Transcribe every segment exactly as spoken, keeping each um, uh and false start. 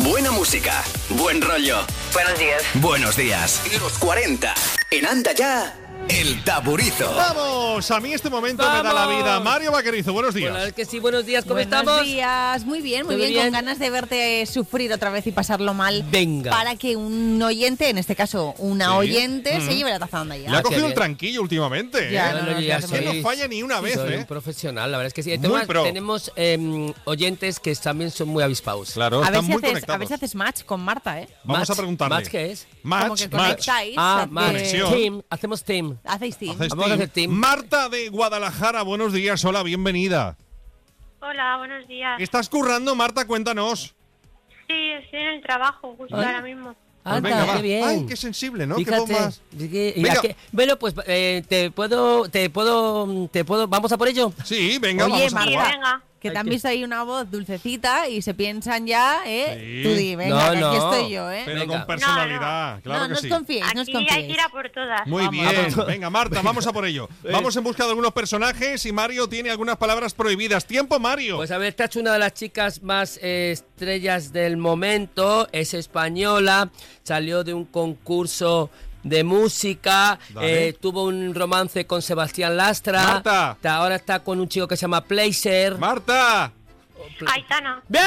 Buena música, buen rollo. Buenos días. Buenos días. Los cuarenta. En Anda Ya, El Taburizo. ¡Vamos! A mí este momento ¡Vamos! me da la vida. Mario Vaquerizo, buenos días. Hola, que sí, buenos días, ¿cómo Buenos estamos? días, muy bien, muy ¿Todo bien, bien? con ganas de verte sufrir otra vez y pasarlo mal. Venga. Para que un oyente, en este caso una Sí. oyente, Mm. se lleve la taza de Anda Le Ya. ha cogido bien. el tranquillo últimamente. Ya, ¿eh? no, Bueno, no, yo ya ya Que no soy- falla ni una vez, soy ¿eh? un profesional, la verdad es que sí. Muy Además, pro. tenemos eh, oyentes que también son muy avispados. Claro, A ver, están si muy haces, a conectados. ver si haces match con Marta, ¿eh? Vamos a Match- preguntarle. ¿Match qué es? Como Match, que match. conectáis. Ah, hace- match. Conexión. Team, hacemos team. Hacéis team. Haces Vamos a hacer team. Marta de Guadalajara, buenos días, hola, bienvenida. Hola, buenos días. ¿Estás currando, Marta? Cuéntanos. Sí, estoy en el trabajo justo Ay. ahora mismo. Pues Anda, venga, va. qué bien. Ay, qué sensible, ¿no? Qué Fíjate. bombas. es que- y Venga. a que- bueno, pues eh, te puedo, te puedo, te puedo, vamos a por ello. Sí, venga, Oye, vamos a Marta. Sí, jugar. venga. Que Hay te han que- visto ahí una voz dulcecita y se piensan ya, ¿eh? Sí. Tú di, venga, No, que aquí no. estoy yo, ¿eh? Pero Venga. con personalidad, claro no, que no os sí. confiéis, no os Aquí hay que confiéis. ir a por todas. Muy Vamos. bien. Vamos. Venga, Marta, vamos a por ello. Vamos en busca de algunos personajes y Mario tiene algunas palabras prohibidas. ¡Tiempo, Mario! Pues a ver, esta es una de las chicas más eh, estrellas del momento, es española, salió de un concurso de música, Dale. eh, tuvo un romance con Sebastián Lastra, Marta. Ta- ahora está con un chico que se llama Placer. ¡Marta! Aitana. ¡Bien!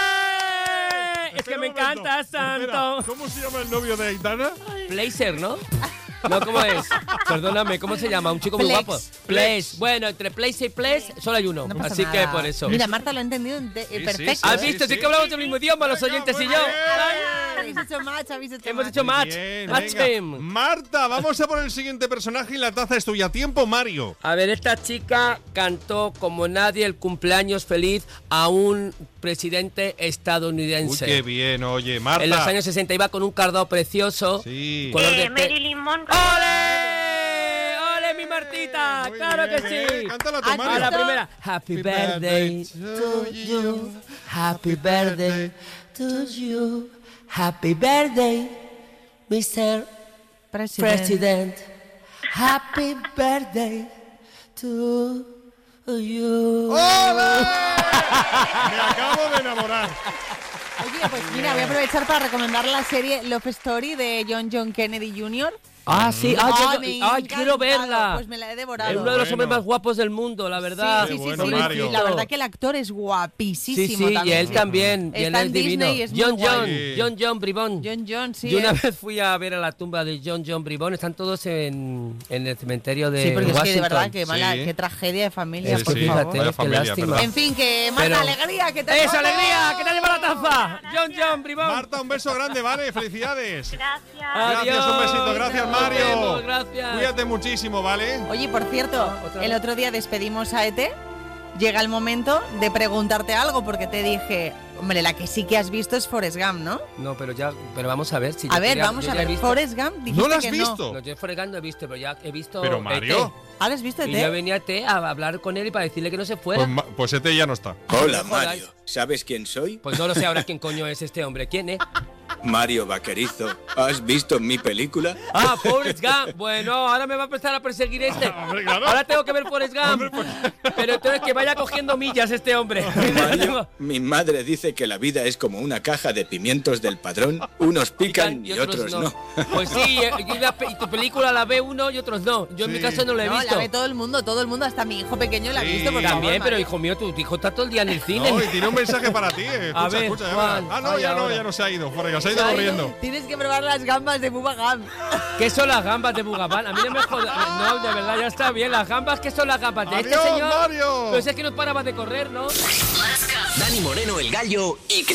Es Espera que me un momento. encanta, Espera, Santo. ¿cómo se llama el novio de Aitana? Placer, ¿no? No, ¿cómo es? Perdóname, ¿cómo se llama? Un chico muy Flex. guapo. Place. Bueno, entre Place y Place solo hay uno. No pasa Así nada. que por eso. Mira, Marta lo ha entendido ente- eh, Sí, sí, perfecto. ¿Has sí, ¿eh? visto? Sí, sí. que hablamos del mismo idioma, los Venga, oyentes y muy yo. bien. Habéis hecho match, habéis hecho Hemos match. hecho match. Bien, Match venga. team. Marta, vamos a por el siguiente personaje y la taza es tuya. ¡Tiempo, Mario! A ver, esta chica cantó como nadie el cumpleaños feliz a un presidente Uy, estadounidense. qué bien, oye, Marta. En los años sesenta iba con un cardado precioso. Sí. Color de Eh, te- Marilyn Monroe. ¡Ole! ¡Ole, mi Martita! Muy ¡Claro bien, que sí! eh. Cántala tú, Aquí A la Mario. primera. Happy birthday to you. Happy birthday to you. Happy birthday, mister President. President. Happy birthday to you. ¡Ole! Me acabo de enamorar. Oye, pues mira, voy a aprovechar para recomendar la serie Love Story de John John Kennedy junior Ah, sí. Ah, Ah, yo- me ha ay, quiero encantado. verla. Pues me la he devorado. Es uno de los Bueno. hombres más guapos del mundo, la verdad. Sí, sí, Qué sí, bueno, sí, Mario. sí, la verdad que el actor es guapísimo Sí, sí, y también. él también. Y él Está es en divino. Disney y es muy John John, guay. John John Bribón. John John, sí. Yo una eh. vez fui a ver a la tumba de John John Bribón. Están todos en, en el cementerio de Sí, porque es Washington. que de verdad, que mala, Sí. qué tragedia de familia, Es por que favor. fíjate, Vaya qué familia, lástima. perdón. En fin, que más Pero- alegría que te ¡Esa alegría! ¡Que te lleva la taza! John John Bribón. Marta, un beso grande, ¿vale? Felicidades. Gracias. Gracias, un besito. Gracias, Nos Mario. vemos, gracias. Cuídate muchísimo, ¿vale? Oye, por cierto, Otra el vez. otro día despedimos a Ete. Llega el momento de preguntarte algo, porque te dije, hombre, la que sí que has visto es Forrest Gump, ¿no? No, pero ya, pero vamos a ver si A yo ver, quería- vamos yo a ya he ver. visto- Forrest Gump, dijiste ¿No lo has que visto? No, yo Forrest Gump no he visto, pero ya he visto. Pero, Mario. E T. ¿Ahora has visto Y ya Ete? venía T a hablar con él y para decirle que no se fuera. Pues, Ma- pues este ya no está. Hola, No jodas. Mario. ¿Sabes quién soy? Pues no lo sé ahora quién coño es este hombre. ¿Quién, eh? Mario Vaquerizo. ¿Has visto mi película? Ah, Forrest Gump. Bueno, ahora me va a empezar a perseguir este. Hombre, claro. Ahora tengo que ver Forrest Gump. Pero entonces que vaya cogiendo millas este hombre. Mario, mi madre dice que la vida es como una caja de pimientos del padrón. Unos pican y otros no. Pues sí, eh, y, la pe- y tu película la ve uno y otros no. Yo en mi Sí. caso no la he No, visto. la ve todo el mundo, todo el mundo, hasta mi hijo pequeño la ha Sí. visto. Por También, favor, pero Mario. hijo mío, tu hijo está todo el día en el cine. No, y tiene un mensaje para ti. eh. Escucha, A ver, escucha, ya Juan. verás. Ah, no, Ay, ya no, ahora. ya no se ha ido. Forrest, se ha Se ido ha ido. corriendo. Tienes que probar las gambas de Bubba Gump. ¿Qué son las gambas de Bugabán? A mí no me jodas. No, de verdad, ya está bien. Las gambas, ¿qué son las gambas? ¿De este Adiós, señor? Mario. Pues es que no paraba de correr, ¿no? Dani Moreno, el gallo y